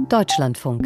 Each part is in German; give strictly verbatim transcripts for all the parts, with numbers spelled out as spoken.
Deutschlandfunk.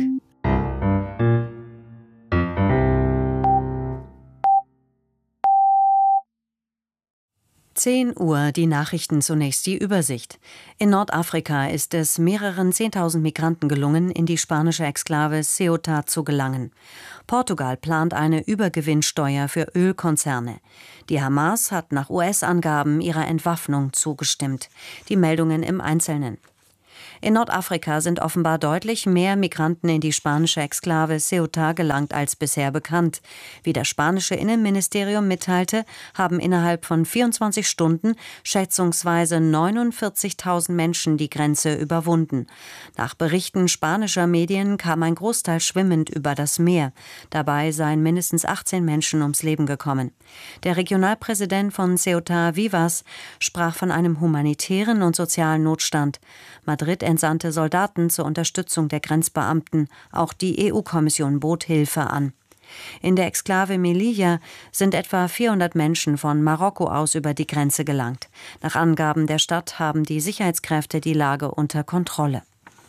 zehn Uhr, die Nachrichten, zunächst die Übersicht. In Nordafrika ist es mehreren zehntausend Migranten gelungen, in die spanische Exklave Ceuta zu gelangen. Portugal plant eine Übergewinnsteuer für Ölkonzerne. Die Hamas hat nach U S-Angaben ihrer Entwaffnung zugestimmt. Die Meldungen im Einzelnen. In Nordafrika sind offenbar deutlich mehr Migranten in die spanische Exklave Ceuta gelangt als bisher bekannt. Wie das spanische Innenministerium mitteilte, haben innerhalb von vierundzwanzig Stunden schätzungsweise neunundvierzigtausend Menschen die Grenze überwunden. Nach Berichten spanischer Medien kam ein Großteil schwimmend über das Meer. Dabei seien mindestens achtzehn Menschen ums Leben gekommen. Der Regionalpräsident von Ceuta, Vivas, sprach von einem humanitären und sozialen Notstand. Madrid entsandte Soldaten zur Unterstützung der Grenzbeamten. Auch die E U-Kommission bot Hilfe an. In der Exklave Melilla sind etwa vierhundert Menschen von Marokko aus über die Grenze gelangt. Nach Angaben der Stadt haben die Sicherheitskräfte die Lage unter Kontrolle.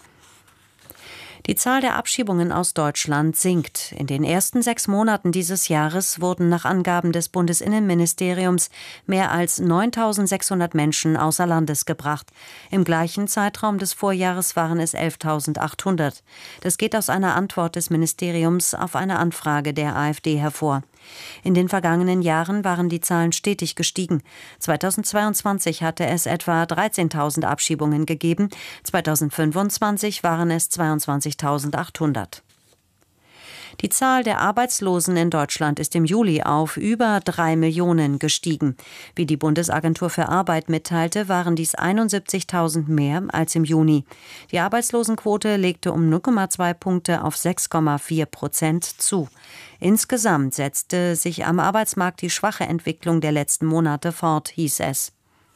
Die Zahl der Abschiebungen aus Deutschland sinkt. In den ersten sechs Monaten dieses Jahres wurden nach Angaben des Bundesinnenministeriums mehr als neuntausendsechshundert Menschen außer Landes gebracht. Im gleichen Zeitraum des Vorjahres waren es elftausendachthundert. Das geht aus einer Antwort des Ministeriums auf eine Anfrage der AfD hervor. In den vergangenen Jahren waren die Zahlen stetig gestiegen. zweitausendzweiundzwanzig hatte es etwa dreizehntausend Abschiebungen gegeben, zweitausendfünfundzwanzig waren es zweiundzwanzigtausendachthundert. Die Zahl der Arbeitslosen in Deutschland ist im Juli auf über drei Millionen gestiegen. Wie die Bundesagentur für Arbeit mitteilte, waren dies einundsiebzigtausend mehr als im Juni. Die Arbeitslosenquote legte um null Komma zwei Punkte auf sechs Komma vier Prozent zu. Insgesamt setzte sich am Arbeitsmarkt die schwache Entwicklung der letzten Monate fort, hieß es.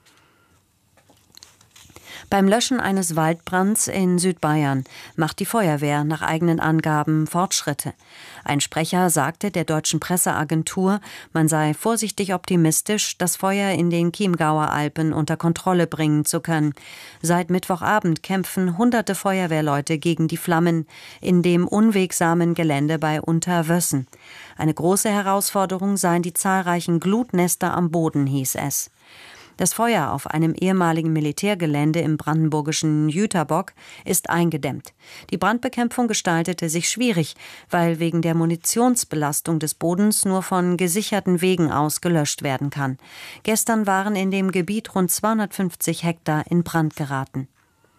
Beim Löschen eines Waldbrands in Südbayern macht die Feuerwehr nach eigenen Angaben Fortschritte. Ein Sprecher sagte der deutschen Presseagentur, man sei vorsichtig optimistisch, das Feuer in den Chiemgauer Alpen unter Kontrolle bringen zu können. Seit Mittwochabend kämpfen hunderte Feuerwehrleute gegen die Flammen in dem unwegsamen Gelände bei Unterwössen. Eine große Herausforderung seien die zahlreichen Glutnester am Boden, hieß es. Das Feuer auf einem ehemaligen Militärgelände im brandenburgischen Jüterbock ist eingedämmt. Die Brandbekämpfung gestaltete sich schwierig, weil wegen der Munitionsbelastung des Bodens nur von gesicherten Wegen aus gelöscht werden kann. Gestern waren in dem Gebiet rund zweihundertfünfzig Hektar in Brand geraten.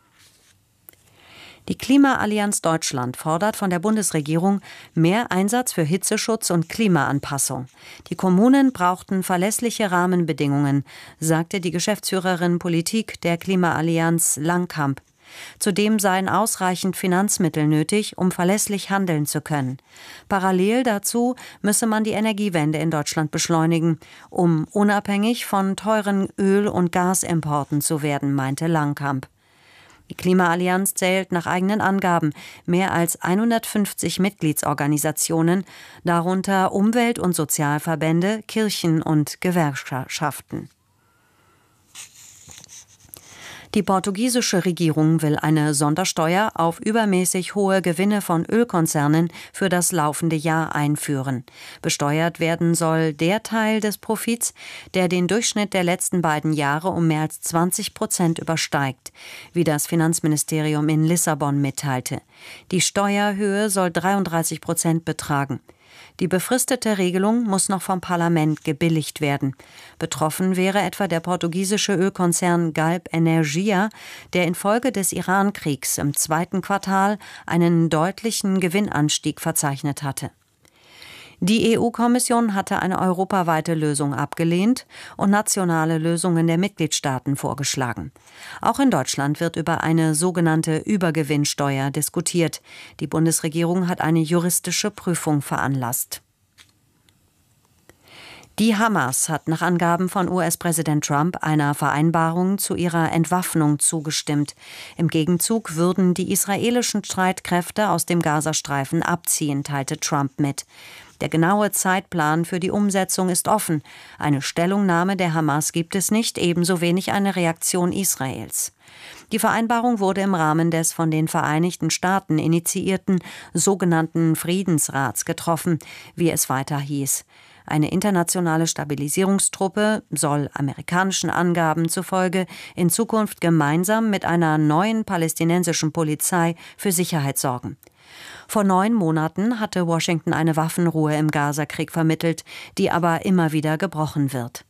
Die Klimaallianz Deutschland fordert von der Bundesregierung mehr Einsatz für Hitzeschutz und Klimaanpassung. Die Kommunen brauchten verlässliche Rahmenbedingungen, sagte die Geschäftsführerin Politik der Klimaallianz Langkamp. Zudem seien ausreichend Finanzmittel nötig, um verlässlich handeln zu können. Parallel dazu müsse man die Energiewende in Deutschland beschleunigen, um unabhängig von teuren Öl- und Gasimporten zu werden, meinte Langkamp. Die Klimaallianz zählt nach eigenen Angaben mehr als hundertfünfzig Mitgliedsorganisationen, darunter Umwelt- und Sozialverbände, Kirchen und Gewerkschaften. Die portugiesische Regierung will eine Sondersteuer auf übermäßig hohe Gewinne von Ölkonzernen für das laufende Jahr einführen. Besteuert werden soll der Teil des Profits, der den Durchschnitt der letzten beiden Jahre um mehr als zwanzig Prozent übersteigt, wie das Finanzministerium in Lissabon mitteilte. Die Steuerhöhe soll dreiunddreißig Prozent betragen. Die befristete Regelung muss noch vom Parlament gebilligt werden. Betroffen wäre etwa der portugiesische Ölkonzern Galp Energia, der infolge des Iran-Kriegs im zweiten Quartal einen deutlichen Gewinnanstieg verzeichnet hatte. Die E U-Kommission hatte eine europaweite Lösung abgelehnt und nationale Lösungen der Mitgliedstaaten vorgeschlagen. Auch in Deutschland wird über eine sogenannte Übergewinnsteuer diskutiert. Die Bundesregierung hat eine juristische Prüfung veranlasst. Die Hamas hat nach Angaben von U S-Präsident Trump einer Vereinbarung zu ihrer Entwaffnung zugestimmt. Im Gegenzug würden die israelischen Streitkräfte aus dem Gazastreifen abziehen, teilte Trump mit. Der genaue Zeitplan für die Umsetzung ist offen. Eine Stellungnahme der Hamas gibt es nicht, ebenso wenig eine Reaktion Israels. Die Vereinbarung wurde im Rahmen des von den Vereinigten Staaten initiierten sogenannten Friedensrats getroffen, wie es weiter hieß. Eine internationale Stabilisierungstruppe soll amerikanischen Angaben zufolge in Zukunft gemeinsam mit einer neuen palästinensischen Polizei für Sicherheit sorgen. Vor neun Monaten hatte Washington eine Waffenruhe im Gazakrieg vermittelt, die aber immer wieder gebrochen wird.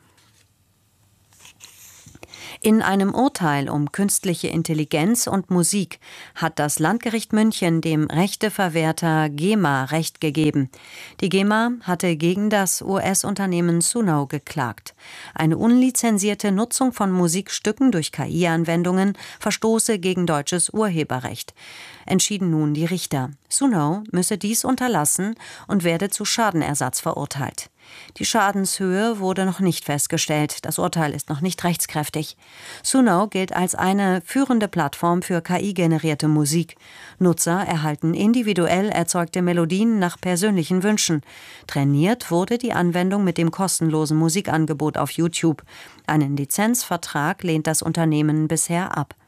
In einem Urteil um künstliche Intelligenz und Musik hat das Landgericht München dem Rechteverwerter GEMA Recht gegeben. Die GEMA hatte gegen das U S-Unternehmen Suno geklagt. Eine unlizenzierte Nutzung von Musikstücken durch K I-Anwendungen verstoße gegen deutsches Urheberrecht. Entschieden nun die Richter. Suno müsse dies unterlassen und werde zu Schadenersatz verurteilt. Die Schadenshöhe wurde noch nicht festgestellt. Das Urteil ist noch nicht rechtskräftig. Suno gilt als eine führende Plattform für K I-generierte Musik. Nutzer erhalten individuell erzeugte Melodien nach persönlichen Wünschen. Trainiert wurde die Anwendung mit dem kostenlosen Musikangebot auf YouTube. Einen Lizenzvertrag lehnt das Unternehmen bisher ab.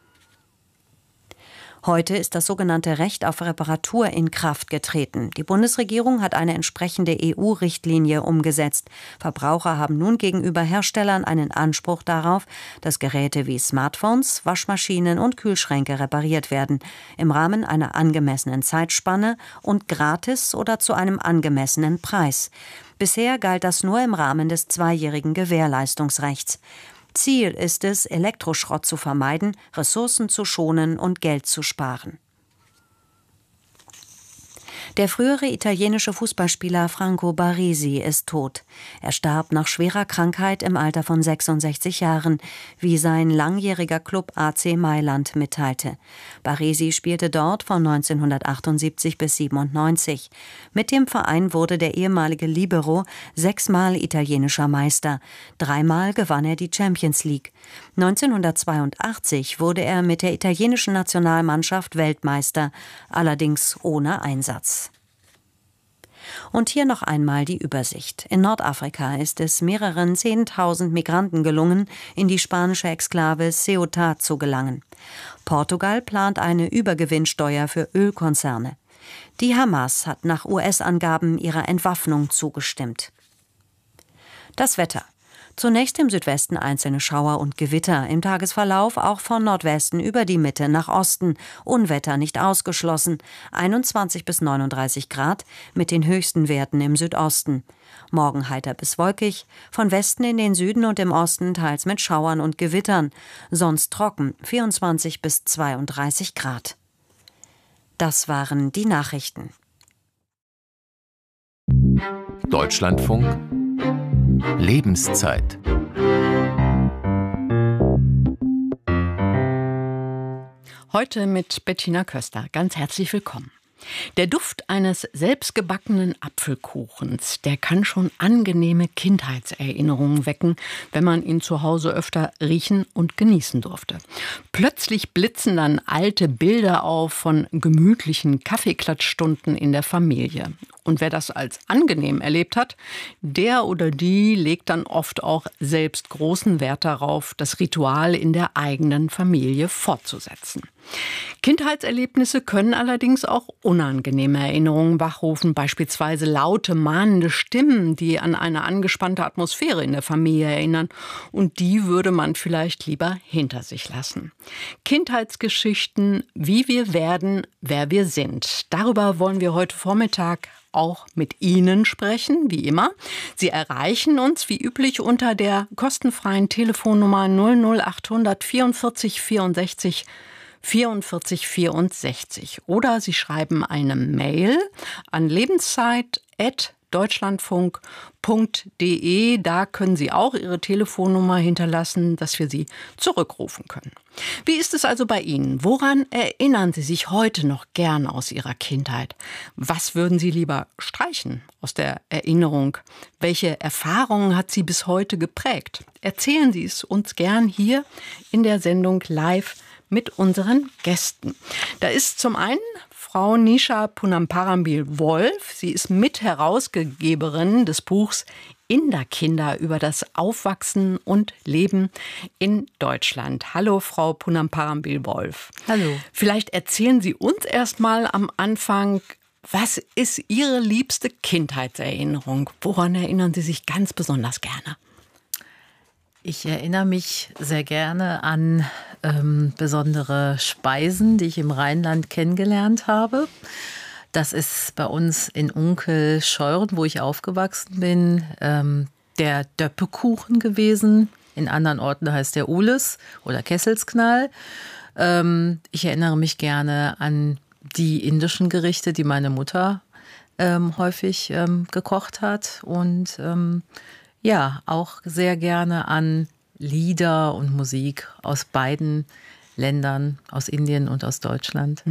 Heute ist das sogenannte Recht auf Reparatur in Kraft getreten. Die Bundesregierung hat eine entsprechende E U-Richtlinie umgesetzt. Verbraucher haben nun gegenüber Herstellern einen Anspruch darauf, dass Geräte wie Smartphones, Waschmaschinen und Kühlschränke repariert werden, im Rahmen einer angemessenen Zeitspanne und gratis oder zu einem angemessenen Preis. Bisher galt das nur im Rahmen des zweijährigen Gewährleistungsrechts. Ziel ist es, Elektroschrott zu vermeiden, Ressourcen zu schonen und Geld zu sparen. Der frühere italienische Fußballspieler Franco Baresi ist tot. Er starb nach schwerer Krankheit im Alter von sechsundsechzig Jahren, wie sein langjähriger Club A C Mailand mitteilte. Baresi spielte dort von neunzehnhundertachtundsiebzig bis siebenundneunzig. Mit dem Verein wurde der ehemalige Libero sechsmal italienischer Meister. Dreimal gewann er die Champions League. neunzehnhundertzweiundachtzig wurde er mit der italienischen Nationalmannschaft Weltmeister, allerdings ohne Einsatz. Und hier noch einmal die Übersicht. In Nordafrika ist es mehreren Zehntausend Migranten gelungen, in die spanische Exklave Ceuta zu gelangen. Portugal plant eine Übergewinnsteuer für Ölkonzerne. Die Hamas hat nach U S-Angaben ihrer Entwaffnung zugestimmt. Das Wetter. Zunächst im Südwesten einzelne Schauer und Gewitter, im Tagesverlauf auch von Nordwesten über die Mitte nach Osten. Unwetter nicht ausgeschlossen, einundzwanzig bis neununddreißig Grad mit den höchsten Werten im Südosten. Morgen heiter bis wolkig, von Westen in den Süden und im Osten teils mit Schauern und Gewittern, sonst trocken, vierundzwanzig bis zweiunddreißig Grad. Das waren die Nachrichten. Deutschlandfunk Lebenszeit. Heute mit Bettina Köster. Ganz herzlich willkommen. Der Duft eines selbstgebackenen Apfelkuchens, der kann schon angenehme Kindheitserinnerungen wecken, wenn man ihn zu Hause öfter riechen und genießen durfte. Plötzlich blitzen dann alte Bilder auf von gemütlichen Kaffeeklatschstunden in der Familie. Und wer das als angenehm erlebt hat, der oder die legt dann oft auch selbst großen Wert darauf, das Ritual in der eigenen Familie fortzusetzen. Kindheitserlebnisse können allerdings auch unangenehme Erinnerungen wachrufen, beispielsweise laute, mahnende Stimmen, die an eine angespannte Atmosphäre in der Familie erinnern. Und die würde man vielleicht lieber hinter sich lassen. Kindheitsgeschichten, wie wir werden, wer wir sind. Darüber wollen wir heute Vormittag auch mit Ihnen sprechen, wie immer. Sie erreichen uns wie üblich unter der kostenfreien Telefonnummer null null achthundert vierundvierzig vierundsechzig vierundvierzig vierundsechzig. Oder Sie schreiben eine Mail an lebenszeit at deutschlandfunk punkt de. Da können Sie auch Ihre Telefonnummer hinterlassen, dass wir Sie zurückrufen können. Wie ist es also bei Ihnen? Woran erinnern Sie sich heute noch gern aus Ihrer Kindheit? Was würden Sie lieber streichen aus der Erinnerung? Welche Erfahrungen hat Sie bis heute geprägt? Erzählen Sie es uns gern hier in der Sendung live mit unseren Gästen. Da ist zum einen Frau Nisha Punamparambil-Wolf. Sie ist Mitherausgeberin des Buchs Inderkinder über das Aufwachsen und Leben in Deutschland. Hallo, Frau Punamparambil-Wolf. Hallo. Vielleicht erzählen Sie uns erst mal am Anfang, was ist Ihre liebste Kindheitserinnerung? Woran erinnern Sie sich ganz besonders gerne? Ich erinnere mich sehr gerne an ähm, besondere Speisen, die ich im Rheinland kennengelernt habe. Das ist bei uns in Unkelscheuren, wo ich aufgewachsen bin, ähm, der Döppekuchen gewesen. In anderen Orten heißt der Ules oder Kesselsknall. Ähm, ich erinnere mich gerne an die indischen Gerichte, die meine Mutter ähm, häufig ähm, gekocht hat. Und ähm, ja, auch sehr gerne an Lieder und Musik aus beiden Ländern, aus Indien und aus Deutschland.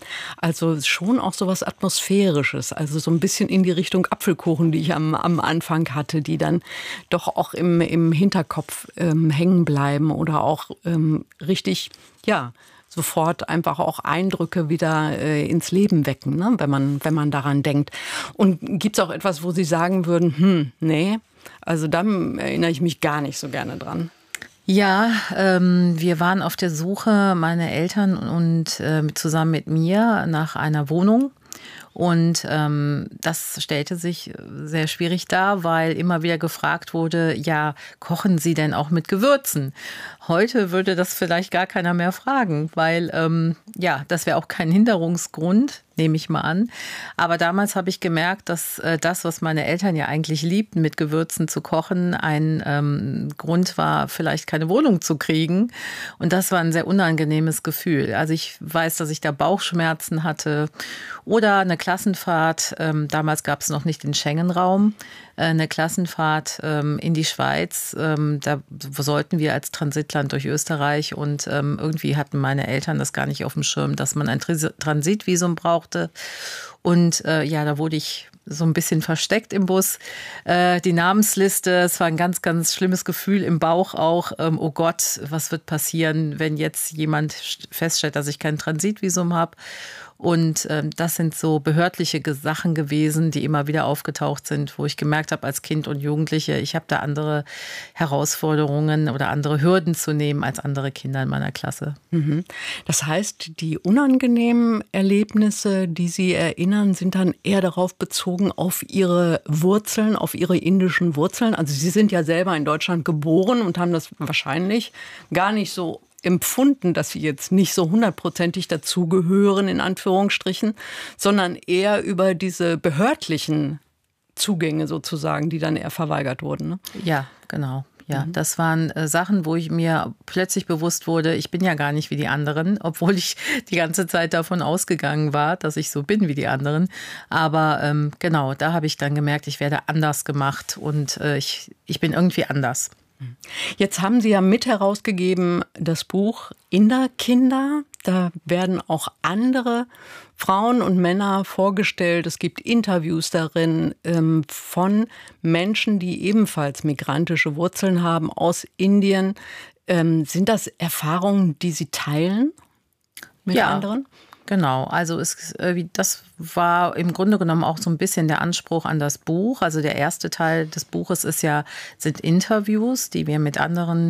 Also schon auch so was Atmosphärisches, also so ein bisschen in die Richtung Apfelkuchen, die ich am, am Anfang hatte, die dann doch auch im, im Hinterkopf ähm, hängen bleiben oder auch ähm, richtig, ja, sofort einfach auch Eindrücke wieder äh, ins Leben wecken, ne? wenn man, wenn man daran denkt. Und gibt es auch etwas, wo Sie sagen würden, hm, nee, also da erinnere ich mich gar nicht so gerne dran. Ja, ähm, wir waren auf der Suche, meine Eltern und äh, zusammen mit mir, nach einer Wohnung. Und ähm, das stellte sich sehr schwierig dar, weil immer wieder gefragt wurde, ja, kochen Sie denn auch mit Gewürzen? Heute würde das vielleicht gar keiner mehr fragen, weil ähm, ja, das wäre auch kein Hinderungsgrund, nehme ich mal an. Aber damals habe ich gemerkt, dass äh, das, was meine Eltern ja eigentlich liebten, mit Gewürzen zu kochen, ein ähm, Grund war, vielleicht keine Wohnung zu kriegen. Und das war ein sehr unangenehmes Gefühl. Also ich weiß, dass ich da Bauchschmerzen hatte oder eine Klassenfahrt. Ähm, damals gab es noch nicht den Schengen-Raum. Eine Klassenfahrt ähm, in die Schweiz. Ähm, da sollten wir als Transitland durch Österreich und ähm, irgendwie hatten meine Eltern das gar nicht auf dem Schirm, dass man ein Transitvisum brauchte. Und äh, ja, da wurde ich so ein bisschen versteckt im Bus. Äh, die Namensliste, es war ein ganz, ganz schlimmes Gefühl im Bauch auch. Ähm, oh Gott, was wird passieren, wenn jetzt jemand feststellt, dass ich kein Transitvisum habe? Und ähm, das sind so behördliche Sachen gewesen, die immer wieder aufgetaucht sind, wo ich gemerkt habe als Kind und Jugendliche, ich habe da andere Herausforderungen oder andere Hürden zu nehmen als andere Kinder in meiner Klasse. Mhm. Das heißt, die unangenehmen Erlebnisse, die Sie erinnern, sind dann eher darauf bezogen, auf Ihre Wurzeln, auf Ihre indischen Wurzeln. Also Sie sind ja selber in Deutschland geboren und haben das wahrscheinlich gar nicht so empfunden, dass sie jetzt nicht so hundertprozentig dazugehören, in Anführungsstrichen, sondern eher über diese behördlichen Zugänge sozusagen, die dann eher verweigert wurden. Ne? Ja, genau. Ja, mhm. Das waren äh, Sachen, wo ich mir plötzlich bewusst wurde, ich bin ja gar nicht wie die anderen, obwohl ich die ganze Zeit davon ausgegangen war, dass ich so bin wie die anderen. Aber ähm, genau, da habe ich dann gemerkt, ich werde anders gemacht und äh, ich, ich bin irgendwie anders. Jetzt haben Sie ja mit herausgegeben das Buch Inderkinder. Da werden auch andere Frauen und Männer vorgestellt. Es gibt Interviews darin ähm, von Menschen, die ebenfalls migrantische Wurzeln haben aus Indien. Ähm, sind das Erfahrungen, die Sie teilen mit ja. anderen? Genau, also es, das war im Grunde genommen auch so ein bisschen der Anspruch an das Buch. Also der erste Teil des Buches ist ja, sind Interviews, die wir mit anderen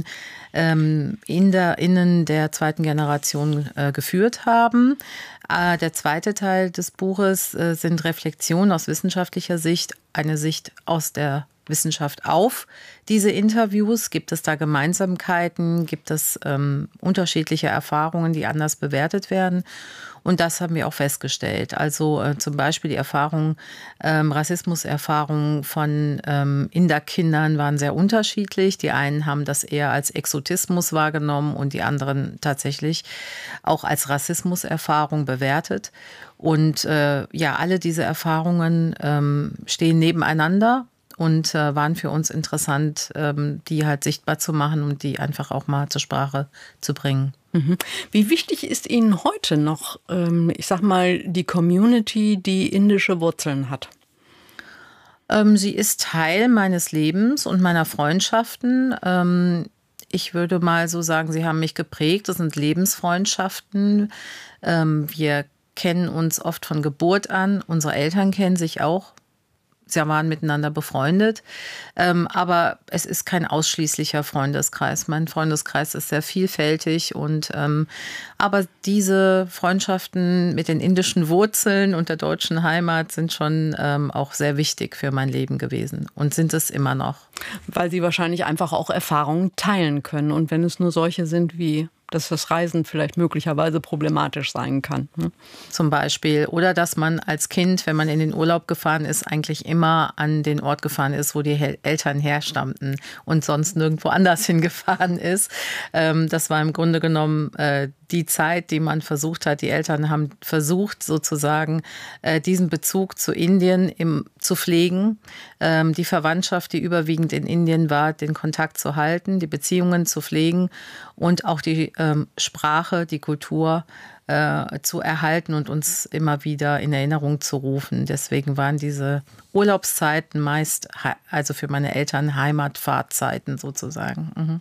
ähm, InderInnen der zweiten Generation äh, geführt haben. Äh, der zweite Teil des Buches äh, sind Reflexionen aus wissenschaftlicher Sicht, eine Sicht aus der Wissenschaft auf diese Interviews. Gibt es da Gemeinsamkeiten? Gibt es ähm, unterschiedliche Erfahrungen, die anders bewertet werden? Und das haben wir auch festgestellt. Also äh, zum Beispiel die Erfahrung, ähm, Rassismuserfahrungen von ähm, Inderkindern waren sehr unterschiedlich. Die einen haben das eher als Exotismus wahrgenommen und die anderen tatsächlich auch als Rassismuserfahrung bewertet. Und äh, ja, alle diese Erfahrungen ähm, stehen nebeneinander und äh, waren für uns interessant, ähm, die halt sichtbar zu machen und die einfach auch mal zur Sprache zu bringen. Wie wichtig ist Ihnen heute noch, ähm, ich sag mal, die Community, die indische Wurzeln hat? Ähm, sie ist Teil meines Lebens und meiner Freundschaften. Ähm, ich würde mal so sagen, sie haben mich geprägt. Das sind Lebensfreundschaften. Ähm, wir kennen uns oft von Geburt an. Unsere Eltern kennen sich auch. Sie waren miteinander befreundet, ähm, aber es ist kein ausschließlicher Freundeskreis. Mein Freundeskreis ist sehr vielfältig und ähm, aber diese Freundschaften mit den indischen Wurzeln und der deutschen Heimat sind schon ähm, auch sehr wichtig für mein Leben gewesen und sind es immer noch. Weil Sie wahrscheinlich einfach auch Erfahrungen teilen können und wenn es nur solche sind wie dass das Reisen vielleicht möglicherweise problematisch sein kann. Hm? Zum Beispiel. Oder dass man als Kind, wenn man in den Urlaub gefahren ist, eigentlich immer an den Ort gefahren ist, wo die Eltern herstammten und sonst nirgendwo anders hingefahren ist. Das war im Grunde genommen die Zeit, die man versucht hat. Die Eltern haben versucht, sozusagen diesen Bezug zu Indien im, zu pflegen. Die Verwandtschaft, die überwiegend in Indien war, den Kontakt zu halten, die Beziehungen zu pflegen und auch die ähm, Sprache, die Kultur äh, zu erhalten und uns immer wieder in Erinnerung zu rufen. Deswegen waren diese Urlaubszeiten meist, also für meine Eltern, Heimatfahrtzeiten sozusagen. Mhm.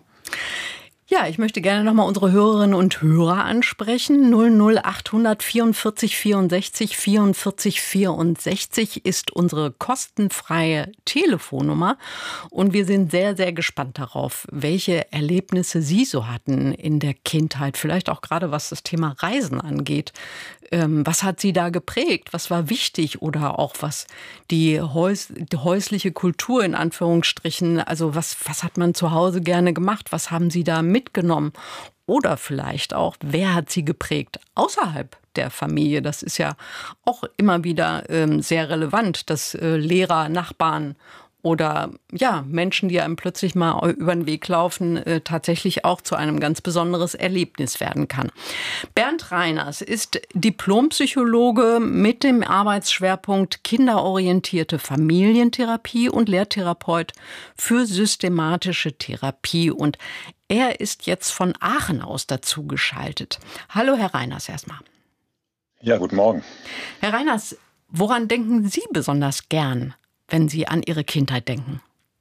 Ja, ich möchte gerne nochmal unsere Hörerinnen und Hörer ansprechen. null null achthundert vierundvierzig vierundsechzig vierundvierzig vierundsechzig ist unsere kostenfreie Telefonnummer. Und wir sind sehr, sehr gespannt darauf, welche Erlebnisse Sie so hatten in der Kindheit. Vielleicht auch gerade, was das Thema Reisen angeht. Ähm, was hat Sie da geprägt? Was war wichtig? Oder auch was die, Häus- die häusliche Kultur in Anführungsstrichen, also was, was hat man zu Hause gerne gemacht? Was haben Sie da mitgenommen? Oder vielleicht auch, wer hat sie geprägt außerhalb der Familie? Das ist ja auch immer wieder ähm, sehr relevant, dass äh, Lehrer, Nachbarn oder ja, Menschen, die einem plötzlich mal über den Weg laufen, äh, tatsächlich auch zu einem ganz besonderes Erlebnis werden kann. Bernd Reiners ist Diplompsychologe mit dem Arbeitsschwerpunkt kinderorientierte Familientherapie und Lehrtherapeut für systematische Therapie. Und er ist jetzt von Aachen aus dazugeschaltet. Hallo, Herr Reiners, erstmal. Ja, guten Morgen. Herr Reiners, woran denken Sie besonders gern, wenn Sie an Ihre Kindheit denken?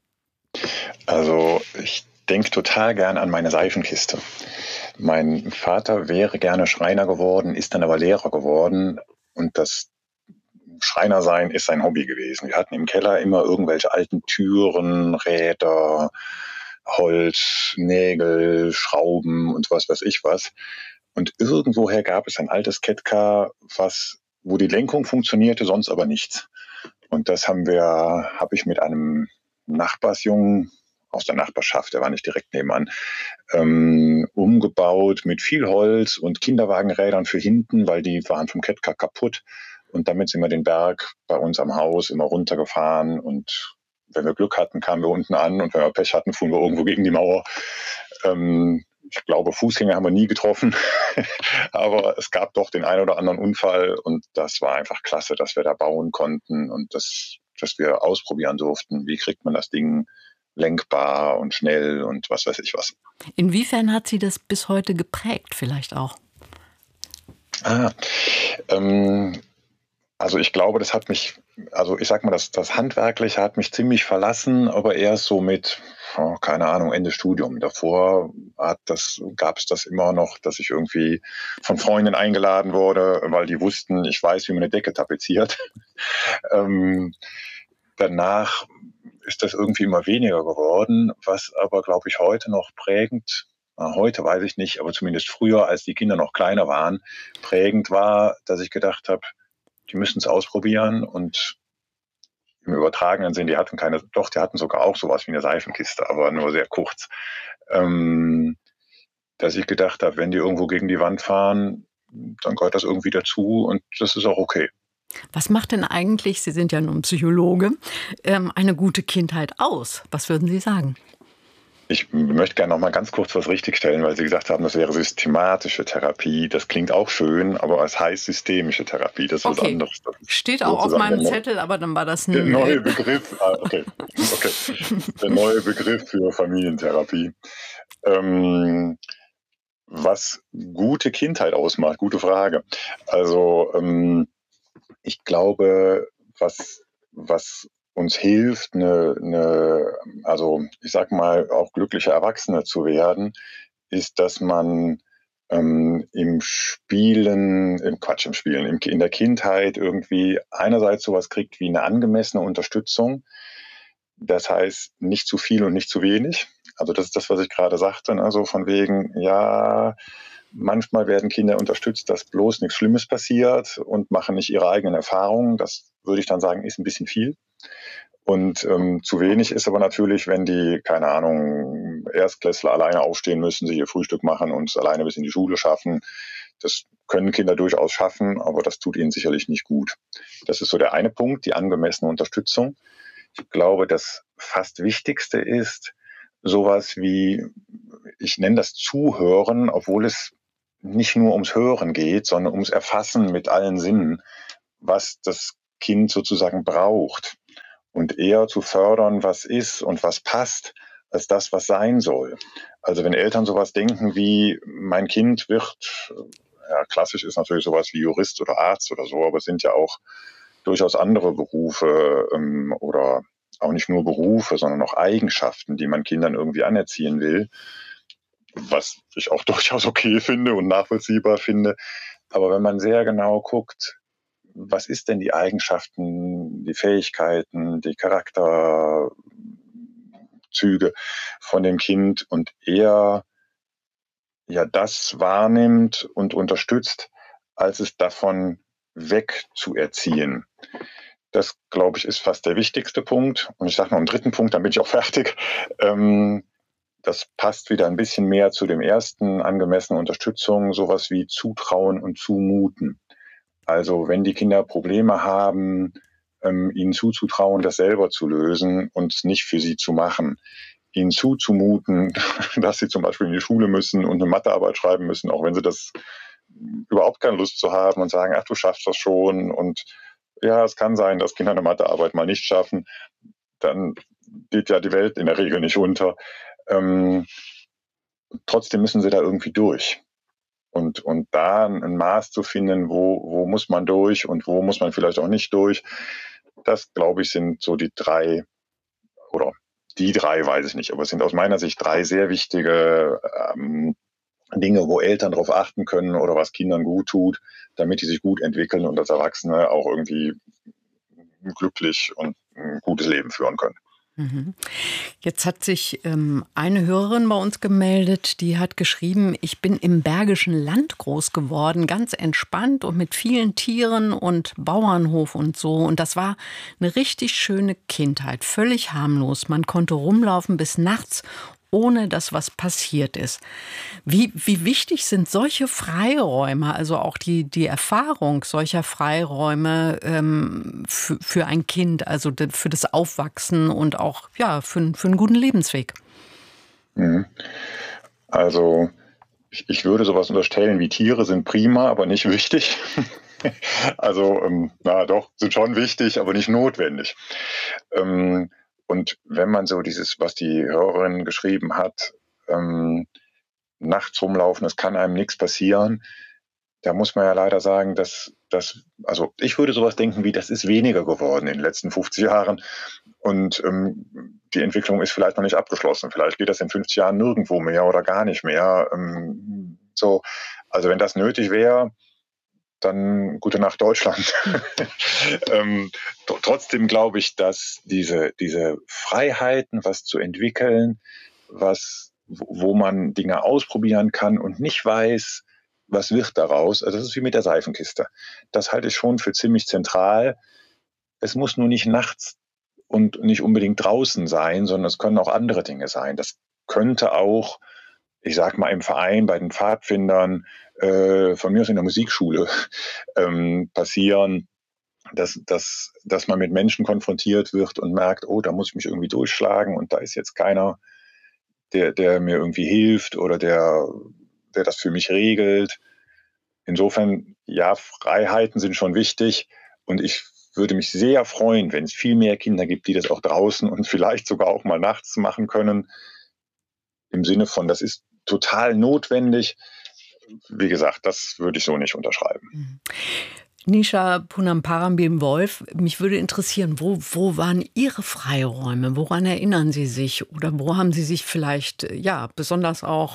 Also ich denke total gern an meine Seifenkiste. Mein Vater wäre gerne Schreiner geworden, ist dann aber Lehrer geworden und das Schreiner sein ist sein Hobby gewesen. Wir hatten im Keller immer irgendwelche alten Türen, Räder, Holz, Nägel, Schrauben und was weiß ich was. Und irgendwoher gab es ein altes Kettcar, was, wo die Lenkung funktionierte, sonst aber nichts. Und das haben wir, habe ich mit einem Nachbarsjungen aus der Nachbarschaft, der war nicht direkt nebenan, ähm, umgebaut mit viel Holz und Kinderwagenrädern für hinten, weil die waren vom Kettcar kaputt. Und damit sind wir den Berg bei uns am Haus immer runtergefahren. Und wenn wir Glück hatten, kamen wir unten an. Und wenn wir Pech hatten, fuhren wir irgendwo gegen die Mauer. Ähm, ich glaube, Fußgänger haben wir nie getroffen. Aber es gab doch den einen oder anderen Unfall. Und das war einfach klasse, dass wir da bauen konnten und das, dass wir ausprobieren durften. Wie kriegt man das Ding lenkbar und schnell und was weiß ich was. Inwiefern hat Sie das bis heute geprägt vielleicht auch? Ah, ähm, also ich glaube, das hat mich, also ich sag mal, das, das Handwerkliche hat mich ziemlich verlassen, aber erst so mit, oh, keine Ahnung, Ende Studium. Davor hat das, gab es das immer noch, dass ich irgendwie von Freunden eingeladen wurde, weil die wussten, ich weiß, wie man eine Decke tapeziert. ähm, danach ist das irgendwie immer weniger geworden, was aber, glaube ich, heute noch prägend, na, heute weiß ich nicht, aber zumindest früher, als die Kinder noch kleiner waren, prägend war, dass ich gedacht habe, die müssen es ausprobieren und im übertragenen Sinn, die hatten keine, doch, die hatten sogar auch sowas wie eine Seifenkiste, aber nur sehr kurz. Ähm, dass ich gedacht habe, wenn die irgendwo gegen die Wand fahren, dann gehört das irgendwie dazu und das ist auch okay. Was macht denn eigentlich, Sie sind ja nun Psychologe, eine gute Kindheit aus? Was würden Sie sagen? Ich möchte gerne noch mal ganz kurz was richtigstellen, weil Sie gesagt haben, das wäre systematische Therapie. Das klingt auch schön, aber es heißt systemische Therapie. Das ist okay. Was anderes. Das steht auch auf meinem Zettel, aber dann war das ein... Der neue Begriff, ah, okay. okay. Der neue Begriff für Familientherapie. Ähm, was gute Kindheit ausmacht, gute Frage. Also ähm, ich glaube, was, was uns hilft, eine, eine, also ich sag mal, auch glückliche Erwachsene zu werden, ist, dass man ähm, im Spielen, im Quatsch, im Spielen, im, in der Kindheit irgendwie einerseits sowas kriegt wie eine angemessene Unterstützung. Das heißt, nicht zu viel und nicht zu wenig. Also das ist das, was ich gerade sagte. Also von wegen, ja, manchmal werden Kinder unterstützt, dass bloß nichts Schlimmes passiert und machen nicht ihre eigenen Erfahrungen. Das würde ich dann sagen, ist ein bisschen viel. Und ähm, zu wenig ist aber natürlich, wenn die, keine Ahnung, Erstklässler alleine aufstehen müssen, sie ihr Frühstück machen und es alleine bis in die Schule schaffen. Das können Kinder durchaus schaffen, aber das tut ihnen sicherlich nicht gut. Das ist so der eine Punkt, die angemessene Unterstützung. Ich glaube, das fast Wichtigste ist sowas wie, ich nenne das Zuhören, obwohl es nicht nur ums Hören geht, sondern ums Erfassen mit allen Sinnen, was das Kind sozusagen braucht. Und eher zu fördern, was ist und was passt, als das, was sein soll. Also wenn Eltern sowas denken wie, mein Kind wird, ja, klassisch ist natürlich sowas wie Jurist oder Arzt oder so, aber es sind ja auch durchaus andere Berufe ähm, oder auch nicht nur Berufe, sondern auch Eigenschaften, die man Kindern irgendwie anerziehen will, was ich auch durchaus okay finde und nachvollziehbar finde. Aber wenn man sehr genau guckt, was ist denn die Eigenschaften, die Fähigkeiten, die Charakterzüge von dem Kind und er ja das wahrnimmt und unterstützt, als es davon wegzuerziehen. Das, glaube ich, ist fast der wichtigste Punkt. Und ich sage noch einen dritten Punkt, dann bin ich auch fertig. Ähm, das passt wieder ein bisschen mehr zu dem ersten, angemessene Unterstützung, sowas wie Zutrauen und Zumuten. Also wenn die Kinder Probleme haben, ähm, ihnen zuzutrauen, das selber zu lösen und nicht für sie zu machen. Ihnen zuzumuten, dass sie zum Beispiel in die Schule müssen und eine Mathearbeit schreiben müssen, auch wenn sie das überhaupt keine Lust zu haben und sagen, ach, du schaffst das schon. Und ja, es kann sein, dass Kinder eine Mathearbeit mal nicht schaffen. Dann geht ja die Welt in der Regel nicht unter. Ähm, trotzdem müssen sie da irgendwie durch. Und, und da ein Maß zu finden, wo, wo muss man durch und wo muss man vielleicht auch nicht durch, das, glaube ich, sind so die drei, oder die drei, weiß ich nicht, aber es sind aus meiner Sicht drei sehr wichtige ähm, Dinge, wo Eltern darauf achten können oder was Kindern gut tut, damit die sich gut entwickeln und als Erwachsene auch irgendwie glücklich und ein gutes Leben führen können. Jetzt hat sich ähm, eine Hörerin bei uns gemeldet, die hat geschrieben, ich bin im Bergischen Land groß geworden, ganz entspannt und mit vielen Tieren und Bauernhof und so. Und das war eine richtig schöne Kindheit, völlig harmlos. Man konnte rumlaufen bis nachts, ohne dass was passiert ist. Wie, wie wichtig sind solche Freiräume, also auch die, die Erfahrung solcher Freiräume ähm, für, für ein Kind, also für das Aufwachsen und auch ja, für, für einen guten Lebensweg? Also ich, ich würde sowas unterstellen wie Tiere sind prima, aber nicht wichtig. Also ähm, na doch, sind schon wichtig, aber nicht notwendig. Ähm, Und wenn man so dieses, was die Hörerin geschrieben hat, ähm, nachts rumlaufen, es kann einem nichts passieren, da muss man ja leider sagen, dass das, also ich würde sowas denken wie, das ist weniger geworden in den letzten fünfzig Jahren und ähm, die Entwicklung ist vielleicht noch nicht abgeschlossen. Vielleicht geht das in fünfzig Jahren nirgendwo mehr oder gar nicht mehr. Ähm, so, also wenn das nötig wäre, dann gute Nacht Deutschland. ähm, trotzdem glaube ich, dass diese, diese Freiheiten, was zu entwickeln, was, wo man Dinge ausprobieren kann und nicht weiß, was wird daraus, also das ist wie mit der Seifenkiste. Das halte ich schon für ziemlich zentral. Es muss nur nicht nachts und nicht unbedingt draußen sein, sondern es können auch andere Dinge sein. Das könnte auch, ich sag mal, im Verein bei den Pfadfindern, äh, von mir aus in der Musikschule ähm, passieren, dass, dass, dass man mit Menschen konfrontiert wird und merkt, oh, da muss ich mich irgendwie durchschlagen und da ist jetzt keiner, der, der mir irgendwie hilft oder der, der das für mich regelt. Insofern, ja, Freiheiten sind schon wichtig und ich würde mich sehr freuen, wenn es viel mehr Kinder gibt, die das auch draußen und vielleicht sogar auch mal nachts machen können. Im Sinne von, das ist total notwendig. Wie gesagt, das würde ich so nicht unterschreiben. Nisha Punamparambil-Wolf, mich würde interessieren, wo, wo waren Ihre Freiräume? Woran erinnern Sie sich? Oder wo haben Sie sich vielleicht ja besonders auch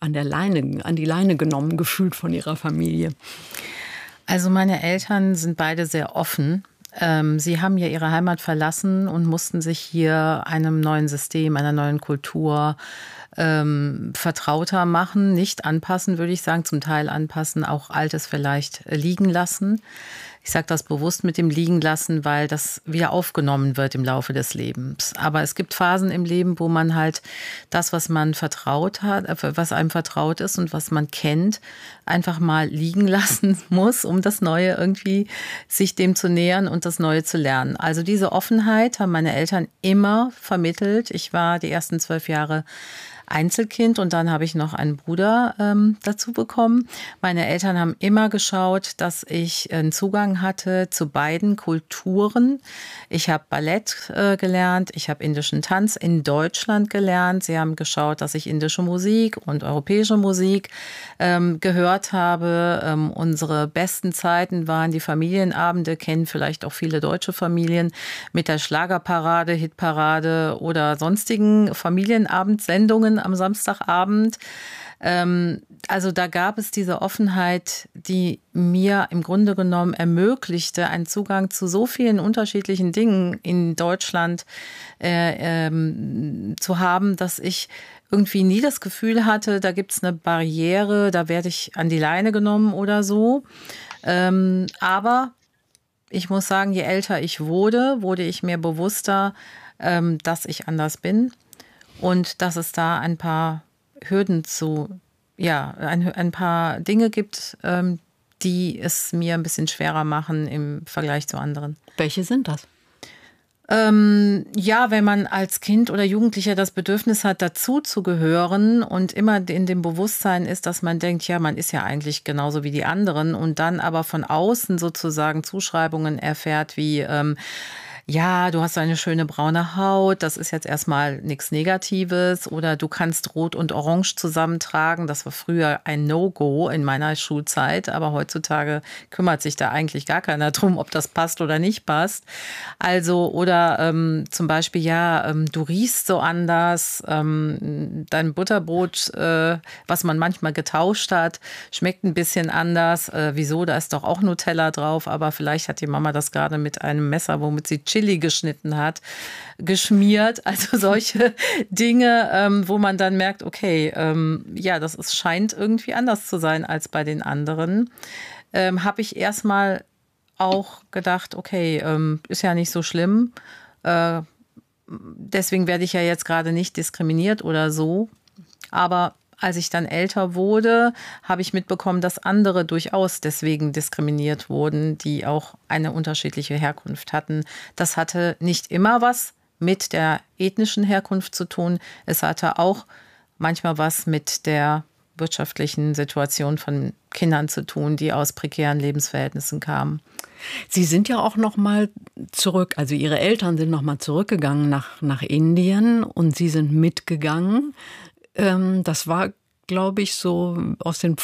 an der Leine, an die Leine genommen gefühlt von Ihrer Familie? Also meine Eltern sind beide sehr offen. Ähm, sie haben ja ihre Heimat verlassen und mussten sich hier einem neuen System, einer neuen Kultur ähm, vertrauter machen. Nicht anpassen, würde ich sagen, zum Teil anpassen, auch Altes vielleicht liegen lassen. Ich sage das bewusst mit dem Liegen lassen, weil das wieder aufgenommen wird im Laufe des Lebens. Aber es gibt Phasen im Leben, wo man halt das, was man vertraut hat, was einem vertraut ist und was man kennt, einfach mal liegen lassen muss, um das Neue irgendwie sich dem zu nähern und das Neue zu lernen. Also diese Offenheit haben meine Eltern immer vermittelt. Ich war die ersten zwölf Jahre Einzelkind und dann habe ich noch einen Bruder ähm, dazu bekommen. Meine Eltern haben immer geschaut, dass ich einen Zugang hatte zu beiden Kulturen. Ich habe Ballett äh, gelernt, ich habe indischen Tanz in Deutschland gelernt. Sie haben geschaut, dass ich indische Musik und europäische Musik ähm, gehört habe. Ähm, unsere besten Zeiten waren die Familienabende, kennen vielleicht auch viele deutsche Familien, mit der Schlagerparade, Hitparade oder sonstigen Familienabendsendungen am Samstagabend. Also da gab es diese Offenheit, die mir im Grunde genommen ermöglichte, einen Zugang zu so vielen unterschiedlichen Dingen in Deutschland äh, ähm, zu haben, dass ich irgendwie nie das Gefühl hatte, da gibt es eine Barriere, da werde ich an die Leine genommen oder so. Ähm, aber ich muss sagen, je älter ich wurde, wurde ich mir bewusster, ähm, dass ich anders bin. Und dass es da ein paar Hürden zu, ja, ein, ein paar Dinge gibt, ähm, die es mir ein bisschen schwerer machen im Vergleich zu anderen. Welche sind das? Ähm, ja, wenn man als Kind oder Jugendlicher das Bedürfnis hat, dazu zu gehören und immer in dem Bewusstsein ist, dass man denkt, ja, man ist ja eigentlich genauso wie die anderen und dann aber von außen sozusagen Zuschreibungen erfährt wie, ähm, ja, du hast eine schöne braune Haut, das ist jetzt erstmal nichts Negatives oder du kannst Rot und Orange zusammentragen. Das war früher ein No-Go in meiner Schulzeit, aber heutzutage kümmert sich da eigentlich gar keiner drum, ob das passt oder nicht passt. Also oder ähm, zum Beispiel, ja, ähm, du riechst so anders, ähm, dein Butterbrot, äh, was man manchmal getauscht hat, schmeckt ein bisschen anders. Äh, wieso, da ist doch auch Nutella drauf, aber vielleicht hat die Mama das gerade mit einem Messer, womit sie Chili geschnitten hat, geschmiert. Also solche Dinge, ähm, wo man dann merkt, okay, ähm, ja, das ist, scheint irgendwie anders zu sein als bei den anderen. Ähm, habe ich erstmal auch gedacht, okay, ähm, ist ja nicht so schlimm. Äh, deswegen werde ich ja jetzt gerade nicht diskriminiert oder so. Aber als ich dann älter wurde, habe ich mitbekommen, dass andere durchaus deswegen diskriminiert wurden, die auch eine unterschiedliche Herkunft hatten. Das hatte nicht immer was mit der ethnischen Herkunft zu tun. Es hatte auch manchmal was mit der wirtschaftlichen Situation von Kindern zu tun, die aus prekären Lebensverhältnissen kamen. Sie sind ja auch noch mal zurück, also Ihre Eltern sind noch mal zurückgegangen nach, nach Indien und Sie sind mitgegangen. Das war, glaube ich, so aus den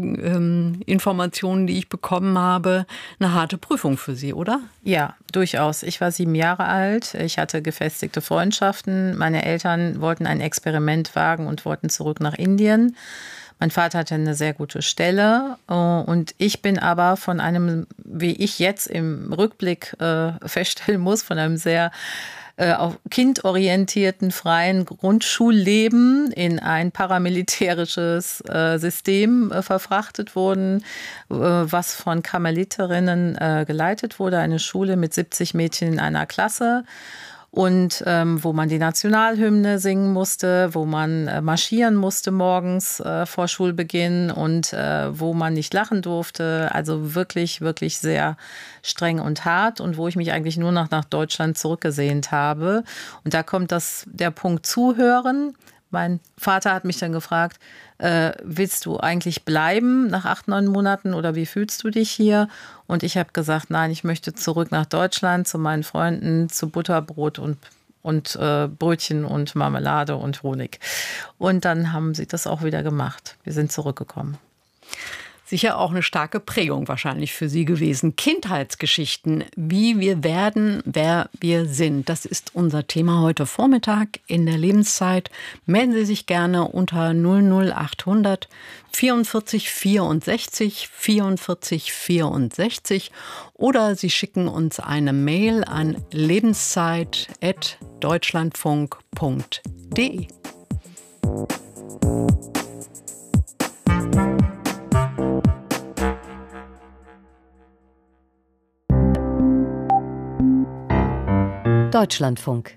Vorinformationen, die ich bekommen habe, eine harte Prüfung für Sie, oder? Ja, durchaus. Ich war sieben Jahre alt. Ich hatte gefestigte Freundschaften. Meine Eltern wollten ein Experiment wagen und wollten zurück nach Indien. Mein Vater hatte eine sehr gute Stelle und ich bin aber von einem, wie ich jetzt im Rückblick äh, feststellen muss, von einem sehr auf kindorientierten, freien Grundschulleben in ein paramilitärisches äh, System äh, verfrachtet wurden, äh, was von Karmeliterinnen äh, geleitet wurde, eine Schule mit siebzig Mädchen in einer Klasse. Und ähm, wo man die Nationalhymne singen musste, wo man äh, marschieren musste morgens äh, vor Schulbeginn und äh, wo man nicht lachen durfte. Also wirklich, wirklich sehr streng und hart und wo ich mich eigentlich nur noch nach Deutschland zurückgesehnt habe. Und da kommt das, der Punkt Zuhören. Mein Vater hat mich dann gefragt, äh, willst du eigentlich bleiben nach acht, neun Monaten oder wie fühlst du dich hier? Und ich habe gesagt, nein, ich möchte zurück nach Deutschland zu meinen Freunden, zu Butterbrot und, und äh, Brötchen und Marmelade und Honig. Und dann haben sie das auch wieder gemacht. Wir sind zurückgekommen. Sicher auch eine starke Prägung wahrscheinlich für Sie gewesen. Kindheitsgeschichten, wie wir werden, wer wir sind. Das ist unser Thema heute Vormittag in der Lebenszeit. Melden Sie sich gerne unter null null achthundert vierundvierzig vierundsechzig vierundvierzig vierundsechzig oder Sie schicken uns eine Mail an lebenszeit at deutschlandfunk punkt de. Deutschlandfunk.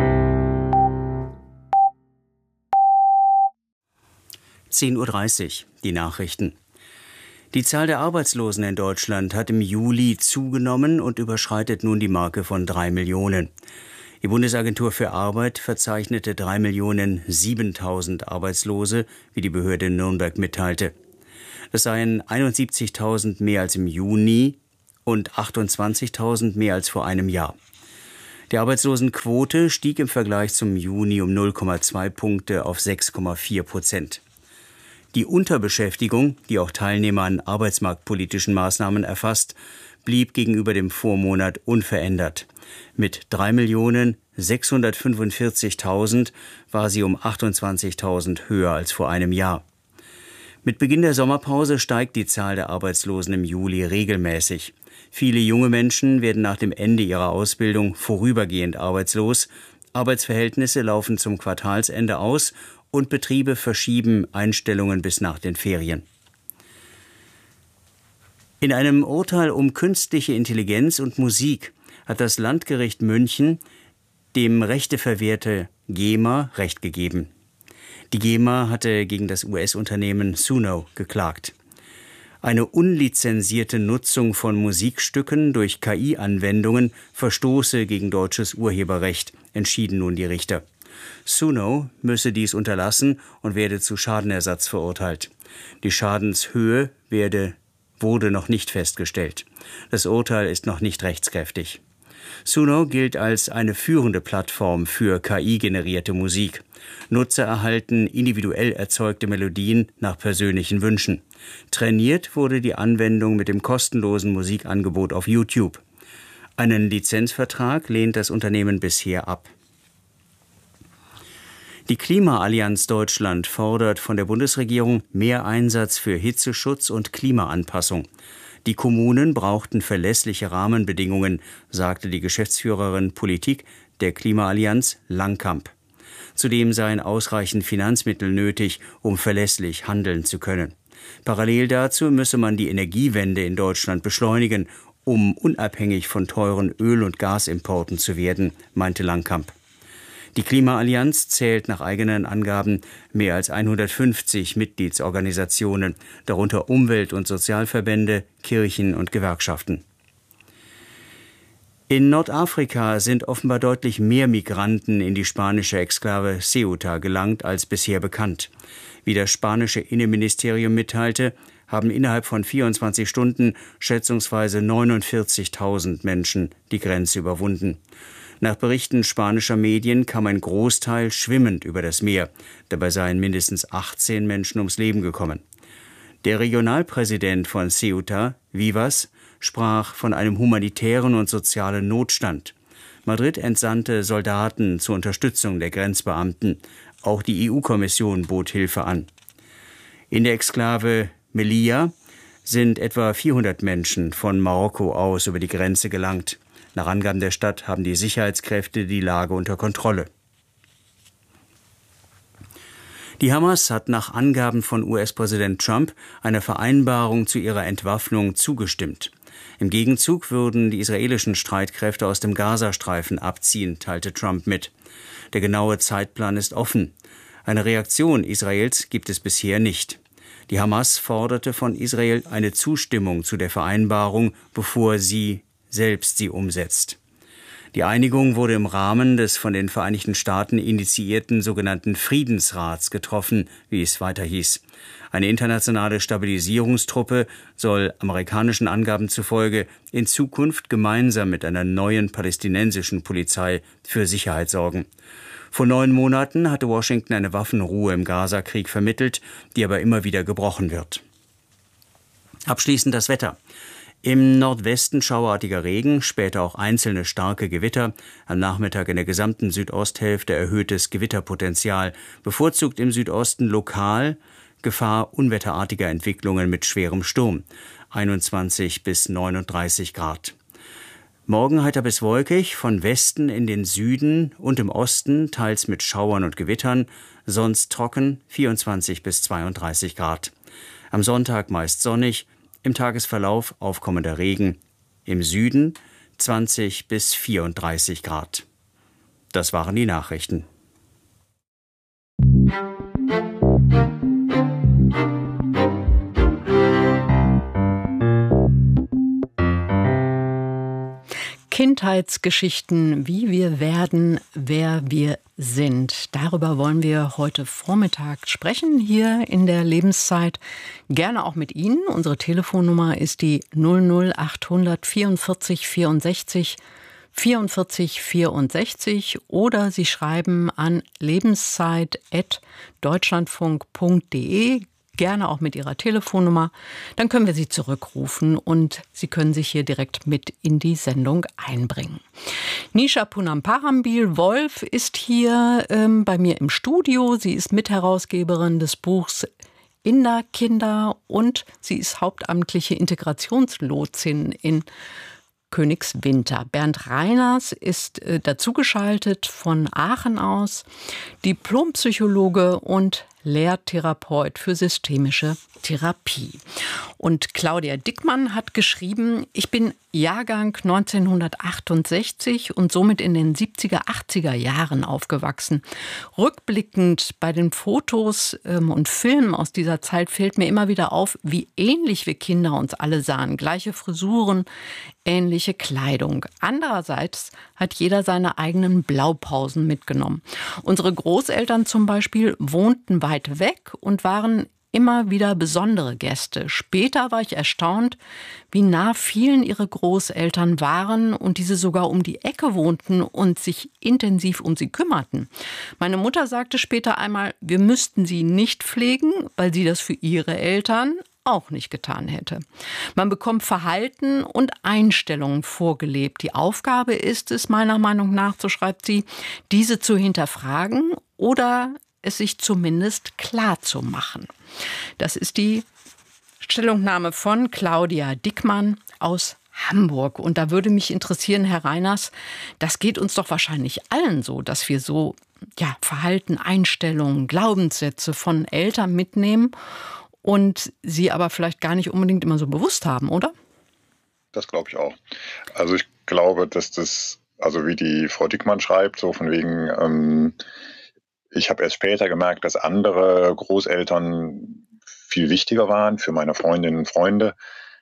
zehn Uhr dreißig, die Nachrichten. Die Zahl der Arbeitslosen in Deutschland hat im Juli zugenommen und überschreitet nun die Marke von drei Millionen. Die Bundesagentur für Arbeit verzeichnete drei Millionen siebentausend Arbeitslose, wie die Behörde in Nürnberg mitteilte. Das seien einundsiebzigtausend mehr als im Juni und achtundzwanzigtausend mehr als vor einem Jahr. Die Arbeitslosenquote stieg im Vergleich zum Juni um null Komma zwei Punkte auf sechs Komma vier Prozent. Die Unterbeschäftigung, die auch Teilnehmer an arbeitsmarktpolitischen Maßnahmen erfasst, blieb gegenüber dem Vormonat unverändert. Mit drei Millionen sechshundertfünfundvierzigtausend war sie um achtundzwanzigtausend höher als vor einem Jahr. Mit Beginn der Sommerpause steigt die Zahl der Arbeitslosen im Juli regelmäßig. Viele junge Menschen werden nach dem Ende ihrer Ausbildung vorübergehend arbeitslos. Arbeitsverhältnisse laufen zum Quartalsende aus und Betriebe verschieben Einstellungen bis nach den Ferien. In einem Urteil um künstliche Intelligenz und Musik hat das Landgericht München dem rechteverwehrte GEMA Recht gegeben. Die GEMA hatte gegen das U S-Unternehmen Suno geklagt. Eine unlizenzierte Nutzung von Musikstücken durch K I-Anwendungen verstoße gegen deutsches Urheberrecht, entschieden nun die Richter. Suno müsse dies unterlassen und werde zu Schadenersatz verurteilt. Die Schadenshöhe werde, wurde noch nicht festgestellt. Das Urteil ist noch nicht rechtskräftig. Suno gilt als eine führende Plattform für K I-generierte Musik. Nutzer erhalten individuell erzeugte Melodien nach persönlichen Wünschen. Trainiert wurde die Anwendung mit dem kostenlosen Musikangebot auf YouTube. Einen Lizenzvertrag lehnt das Unternehmen bisher ab. Die Klimaallianz Deutschland fordert von der Bundesregierung mehr Einsatz für Hitzeschutz und Klimaanpassung. Die Kommunen brauchten verlässliche Rahmenbedingungen, sagte die Geschäftsführerin Politik der Klimaallianz Langkamp. Zudem seien ausreichend Finanzmittel nötig, um verlässlich handeln zu können. Parallel dazu müsse man die Energiewende in Deutschland beschleunigen, um unabhängig von teuren Öl- und Gasimporten zu werden, meinte Langkamp. Die Klimaallianz zählt nach eigenen Angaben mehr als hundertfünfzig Mitgliedsorganisationen, darunter Umwelt- und Sozialverbände, Kirchen und Gewerkschaften. In Nordafrika sind offenbar deutlich mehr Migranten in die spanische Exklave Ceuta gelangt als bisher bekannt. Wie das spanische Innenministerium mitteilte, haben innerhalb von vierundzwanzig Stunden schätzungsweise neunundvierzigtausend Menschen die Grenze überwunden. Nach Berichten spanischer Medien kam ein Großteil schwimmend über das Meer. Dabei seien mindestens achtzehn Menschen ums Leben gekommen. Der Regionalpräsident von Ceuta, Vivas, sprach von einem humanitären und sozialen Notstand. Madrid entsandte Soldaten zur Unterstützung der Grenzbeamten. Auch die E U-Kommission bot Hilfe an. In der Exklave Melilla sind etwa vierhundert Menschen von Marokko aus über die Grenze gelangt. Nach Angaben der Stadt haben die Sicherheitskräfte die Lage unter Kontrolle. Die Hamas hat nach Angaben von U S-Präsident Trump einer Vereinbarung zu ihrer Entwaffnung zugestimmt. Im Gegenzug würden die israelischen Streitkräfte aus dem Gazastreifen abziehen, teilte Trump mit. Der genaue Zeitplan ist offen. Eine Reaktion Israels gibt es bisher nicht. Die Hamas forderte von Israel eine Zustimmung zu der Vereinbarung, bevor sie selbst sie umsetzt. Die Einigung wurde im Rahmen des von den Vereinigten Staaten initiierten sogenannten Friedensrats getroffen, wie es weiter hieß. Eine internationale Stabilisierungstruppe soll amerikanischen Angaben zufolge in Zukunft gemeinsam mit einer neuen palästinensischen Polizei für Sicherheit sorgen. Vor neun Monaten hatte Washington eine Waffenruhe im Gazakrieg vermittelt, die aber immer wieder gebrochen wird. Abschließend das Wetter. Im Nordwesten schauerartiger Regen, später auch einzelne starke Gewitter. Am Nachmittag in der gesamten Südosthälfte erhöhtes Gewitterpotenzial. Bevorzugt im Südosten lokal Gefahr unwetterartiger Entwicklungen mit schwerem Sturm. einundzwanzig bis neununddreißig Grad. Morgen heiter bis wolkig, von Westen in den Süden und im Osten teils mit Schauern und Gewittern, sonst trocken, vierundzwanzig bis zweiunddreißig Grad. Am Sonntag meist sonnig, im Tagesverlauf aufkommender Regen, im Süden zwanzig bis vierunddreißig Grad. Das waren die Nachrichten. Kindheitsgeschichten, wie wir werden, wer wir sind. Darüber wollen wir heute Vormittag sprechen, hier in der Lebenszeit. Gerne auch mit Ihnen. Unsere Telefonnummer ist die null null achthundert vierundvierzig vierundsechzig vierundvierzig vierundsechzig oder Sie schreiben an lebenszeit at deutschlandfunk punkt de. Gerne auch mit Ihrer Telefonnummer. Dann können wir Sie zurückrufen und Sie können sich hier direkt mit in die Sendung einbringen. Nisha Punamparambil-Wolf ist hier ähm, bei mir im Studio. Sie ist Mitherausgeberin des Buchs Inderkinder und sie ist hauptamtliche Integrationslotsin in Königswinter. Bernd Reiners ist äh, dazugeschaltet von Aachen aus, Diplompsychologe und Lehrtherapeut für systemische Therapie. Und Claudia Dickmann hat geschrieben, ich bin Jahrgang neunzehnhundertachtundsechzig und somit in den siebziger, achtziger Jahren aufgewachsen. Rückblickend bei den Fotos ähm, und Filmen aus dieser Zeit fällt mir immer wieder auf, wie ähnlich wir Kinder uns alle sahen. Gleiche Frisuren, ähnliche Kleidung. Andererseits hat jeder seine eigenen Blaupausen mitgenommen. Unsere Großeltern zum Beispiel wohnten weit weg und waren immer wieder besondere Gäste. Später war ich erstaunt, wie nah vielen ihre Großeltern waren und diese sogar um die Ecke wohnten und sich intensiv um sie kümmerten. Meine Mutter sagte später einmal, wir müssten sie nicht pflegen, weil sie das für ihre Eltern auch nicht getan hätte. Man bekommt Verhalten und Einstellungen vorgelebt. Die Aufgabe ist es, meiner Meinung nach, so schreibt sie, diese zu hinterfragen oder es sich zumindest klar zu machen. Das ist die Stellungnahme von Claudia Dickmann aus Hamburg. Und da würde mich interessieren, Herr Reiners, das geht uns doch wahrscheinlich allen so, dass wir so ja, Verhalten, Einstellungen, Glaubenssätze von Eltern mitnehmen und sie aber vielleicht gar nicht unbedingt immer so bewusst haben, oder? Das glaube ich auch. Also ich glaube, dass das, also wie die Frau Dickmann schreibt, so von wegen, ähm, ich habe erst später gemerkt, dass andere Großeltern viel wichtiger waren für meine Freundinnen und Freunde.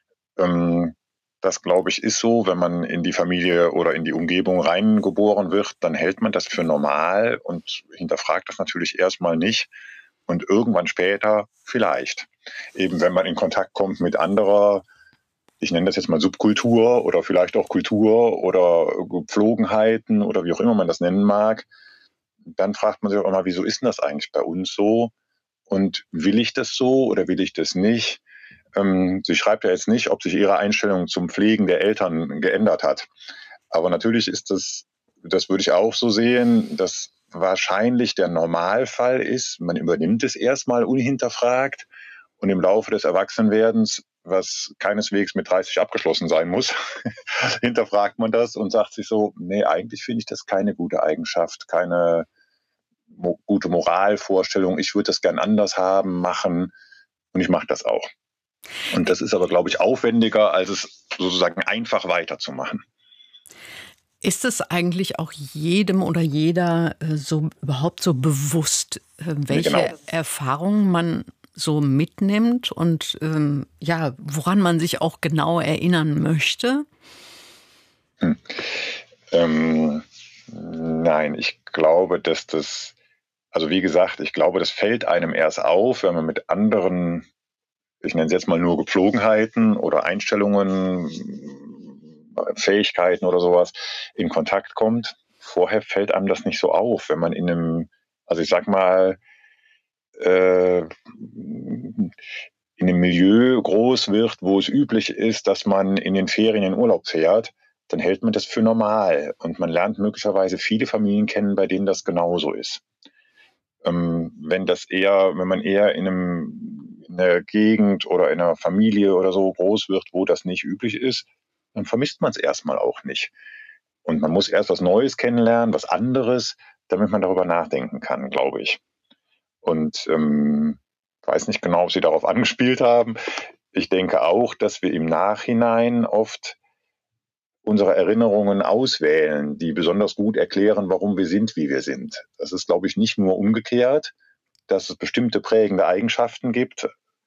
Ähm, das, glaube ich, ist so, wenn man in die Familie oder in die Umgebung reingeboren wird, dann hält man das für normal und hinterfragt das natürlich erstmal nicht und irgendwann später vielleicht. Eben wenn man in Kontakt kommt mit anderer, ich nenne das jetzt mal Subkultur oder vielleicht auch Kultur oder Gepflogenheiten oder wie auch immer man das nennen mag, dann fragt man sich auch immer, wieso ist denn das eigentlich bei uns so? Und will ich das so oder will ich das nicht? Ähm, sie schreibt ja jetzt nicht, ob sich ihre Einstellung zum Pflegen der Eltern geändert hat. Aber natürlich ist das, das würde ich auch so sehen, dass wahrscheinlich der Normalfall ist, man übernimmt es erstmal unhinterfragt und im Laufe des Erwachsenwerdens, was keineswegs mit dreißig abgeschlossen sein muss, hinterfragt man das und sagt sich so, nee, eigentlich finde ich das keine gute Eigenschaft, keine mo- gute Moralvorstellung, ich würde das gern anders haben, machen und ich mache das auch. Und das ist aber, glaube ich, aufwendiger, als es sozusagen einfach weiterzumachen. Ist es eigentlich auch jedem oder jeder äh, so überhaupt so bewusst, äh, welche Genau. Erfahrungen man so mitnimmt und ähm, ja, woran man sich auch genau erinnern möchte? Hm. Ähm, nein, ich glaube, dass das, also wie gesagt, ich glaube, das fällt einem erst auf, wenn man mit anderen, ich nenne es jetzt mal nur Gepflogenheiten oder Einstellungen, Fähigkeiten oder sowas in Kontakt kommt. Vorher fällt einem das nicht so auf, wenn man in einem, also ich sag mal, äh, in einem Milieu groß wird, wo es üblich ist, dass man in den Ferien in Urlaub fährt, dann hält man das für normal. Und man lernt möglicherweise viele Familien kennen, bei denen das genauso ist. Ähm, wenn das eher, wenn man eher in, einem, in einer Gegend oder in einer Familie oder so groß wird, wo das nicht üblich ist, dann vermisst man es erstmal auch nicht. Und man muss erst was Neues kennenlernen, was anderes, damit man darüber nachdenken kann, glaube ich. Und ähm, ich weiß nicht genau, ob Sie darauf angespielt haben. Ich denke auch, dass wir im Nachhinein oft unsere Erinnerungen auswählen, die besonders gut erklären, warum wir sind, wie wir sind. Das ist, glaube ich, nicht nur umgekehrt, dass es bestimmte prägende Eigenschaften gibt,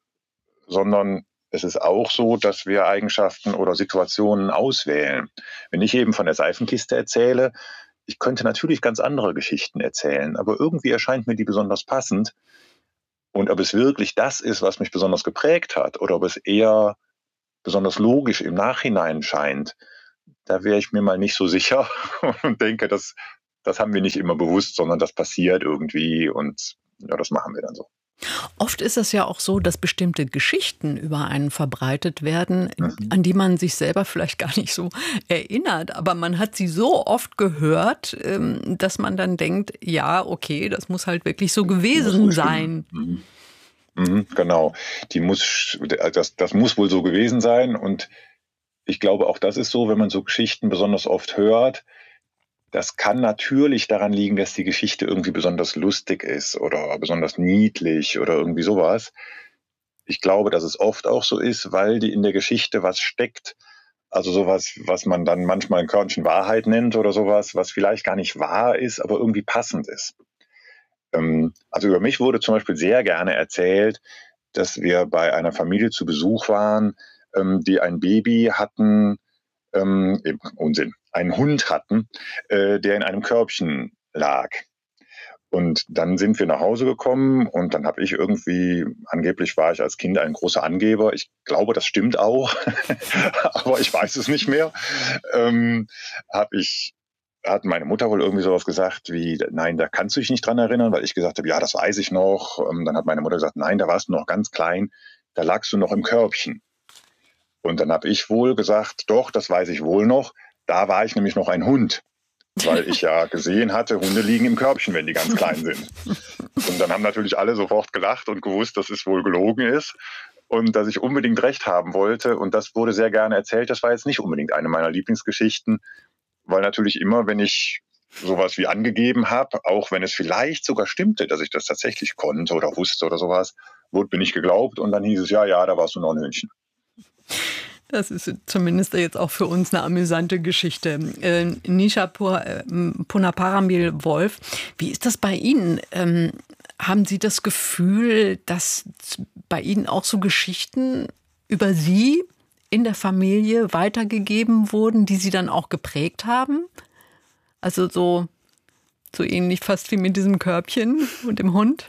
sondern es ist auch so, dass wir Eigenschaften oder Situationen auswählen. Wenn ich eben von der Seifenkiste erzähle, ich könnte natürlich ganz andere Geschichten erzählen, aber irgendwie erscheint mir die besonders passend. Und ob es wirklich das ist, was mich besonders geprägt hat, oder ob es eher besonders logisch im Nachhinein scheint, da wäre ich mir mal nicht so sicher und denke, das, das haben wir nicht immer bewusst, sondern das passiert irgendwie und ja, das machen wir dann so. Oft ist es ja auch so, dass bestimmte Geschichten über einen verbreitet werden, Mhm. an die man sich selber vielleicht gar nicht so erinnert. Aber man hat sie so oft gehört, ähm, dass man dann denkt, ja, okay, das muss halt wirklich so gewesen Muss so sein. stimmen. Mhm. Mhm, genau. Die muss, das, das muss wohl so gewesen sein. Und ich glaube, auch das ist so, wenn man so Geschichten besonders oft hört. Das kann natürlich daran liegen, dass die Geschichte irgendwie besonders lustig ist oder besonders niedlich oder irgendwie sowas. Ich glaube, dass es oft auch so ist, weil die in der Geschichte was steckt. Also sowas, was man dann manchmal ein Körnchen Wahrheit nennt oder sowas, was vielleicht gar nicht wahr ist, aber irgendwie passend ist. Ähm, also über mich wurde zum Beispiel sehr gerne erzählt, dass wir bei einer Familie zu Besuch waren, ähm, die ein Baby hatten, ähm, eben Unsinn, einen Hund hatten, äh, der in einem Körbchen lag. Und dann sind wir nach Hause gekommen und dann habe ich irgendwie, angeblich war ich als Kind ein großer Angeber. Ich glaube, das stimmt auch, aber ich weiß es nicht mehr. Ähm, habe ich, hat meine Mutter wohl irgendwie sowas gesagt wie, nein, da kannst du dich nicht dran erinnern, weil ich gesagt habe, ja, das weiß ich noch. Ähm, dann hat meine Mutter gesagt, nein, da warst du noch ganz klein, da lagst du noch im Körbchen. Und dann habe ich wohl gesagt, doch, das weiß ich wohl noch, da war ich nämlich noch ein Hund. Weil ich ja gesehen hatte, Hunde liegen im Körbchen, wenn die ganz klein sind. Und dann haben natürlich alle sofort gelacht und gewusst, dass es wohl gelogen ist und dass ich unbedingt recht haben wollte. Und das wurde sehr gerne erzählt. Das war jetzt nicht unbedingt eine meiner Lieblingsgeschichten, weil natürlich immer, wenn ich sowas wie angegeben habe, auch wenn es vielleicht sogar stimmte, dass ich das tatsächlich konnte oder wusste oder sowas, wurde mir nicht geglaubt und dann hieß es, ja, ja, da warst du noch ein Hündchen. Das ist zumindest jetzt auch für uns eine amüsante Geschichte. Äh, Nisha Punaparambil-Wolf, wie ist das bei Ihnen? Ähm, haben Sie das Gefühl, dass bei Ihnen auch so Geschichten über Sie in der Familie weitergegeben wurden, die Sie dann auch geprägt haben? Also so, so ähnlich fast wie mit diesem Körbchen und dem Hund?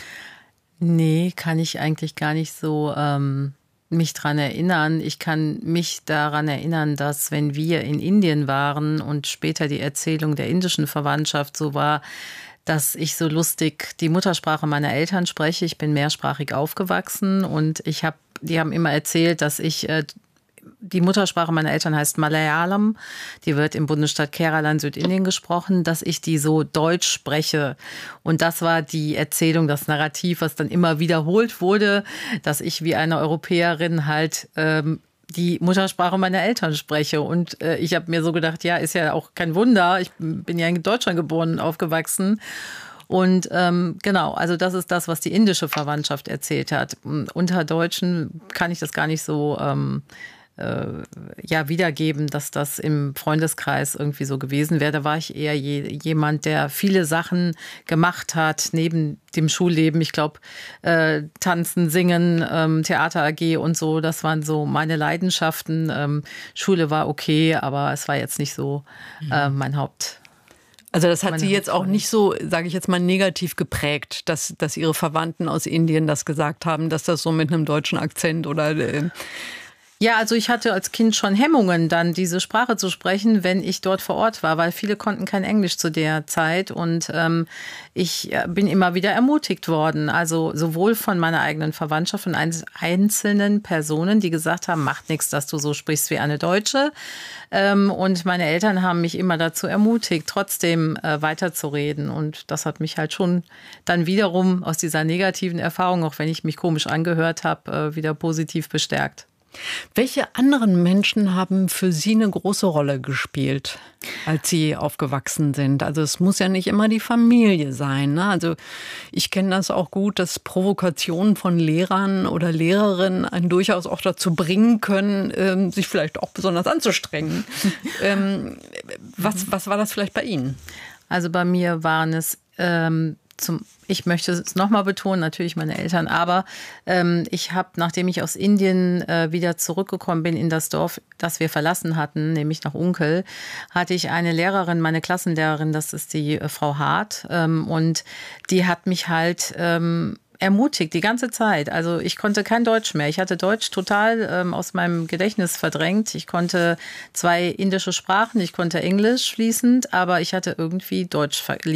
Nee, kann ich eigentlich gar nicht so ähm, mich dran erinnern. Ich kann mich daran erinnern, dass wenn wir in Indien waren und später die Erzählung der indischen Verwandtschaft so war, dass ich so lustig die Muttersprache meiner Eltern spreche. Ich bin mehrsprachig aufgewachsen und ich habe, die haben immer erzählt, dass ich äh, die Muttersprache meiner Eltern heißt Malayalam. Die wird im Bundesstaat Kerala in Südindien gesprochen, dass ich die so deutsch spreche. Und das war die Erzählung, das Narrativ, was dann immer wiederholt wurde, dass ich wie eine Europäerin halt ähm, die Muttersprache meiner Eltern spreche. Und äh, ich habe mir so gedacht, ja, ist ja auch kein Wunder. Ich bin ja in Deutschland geboren und aufgewachsen. Und ähm, genau, also das ist das, was die indische Verwandtschaft erzählt hat. Unter Deutschen kann ich das gar nicht so ähm, ja, wiedergeben, dass das im Freundeskreis irgendwie so gewesen wäre. Da war ich eher je, jemand, der viele Sachen gemacht hat, neben dem Schulleben. Ich glaube, äh, Tanzen, Singen, ähm, Theater A G und so, das waren so meine Leidenschaften. Ähm, Schule war okay, aber es war jetzt nicht so äh, mein Haupt. Also das hat Sie jetzt auch nicht so, sage ich jetzt mal, negativ geprägt, dass, dass Ihre Verwandten aus Indien das gesagt haben, dass das so mit einem deutschen Akzent oder... Äh Ja, also ich hatte als Kind schon Hemmungen, dann diese Sprache zu sprechen, wenn ich dort vor Ort war, weil viele konnten kein Englisch zu der Zeit und ähm, ich bin immer wieder ermutigt worden, also sowohl von meiner eigenen Verwandtschaft, von einzelnen Personen, die gesagt haben, macht nichts, dass du so sprichst wie eine Deutsche, ähm, und meine Eltern haben mich immer dazu ermutigt, trotzdem äh, weiterzureden und das hat mich halt schon dann wiederum aus dieser negativen Erfahrung, auch wenn ich mich komisch angehört habe, äh, wieder positiv bestärkt. Welche anderen Menschen haben für Sie eine große Rolle gespielt, als Sie aufgewachsen sind? Also es muss ja nicht immer die Familie sein, ne? Also ich kenne das auch gut, dass Provokationen von Lehrern oder Lehrerinnen einen durchaus auch dazu bringen können, ähm, sich vielleicht auch besonders anzustrengen. ähm, was, was war das vielleicht bei Ihnen? Also bei mir waren es ähm, zum Ich möchte es nochmal betonen, natürlich meine Eltern, aber ähm, ich habe, nachdem ich aus Indien äh, wieder zurückgekommen bin in das Dorf, das wir verlassen hatten, nämlich nach Unkel, hatte ich eine Lehrerin, meine Klassenlehrerin, das ist die äh, Frau Hart, ähm, und die hat mich halt ähm, ermutigt die ganze Zeit. Also ich konnte kein Deutsch mehr. Ich hatte Deutsch total ähm, aus meinem Gedächtnis verdrängt. Ich konnte zwei indische Sprachen, ich konnte Englisch fließend, aber ich hatte irgendwie Deutsch vergessen.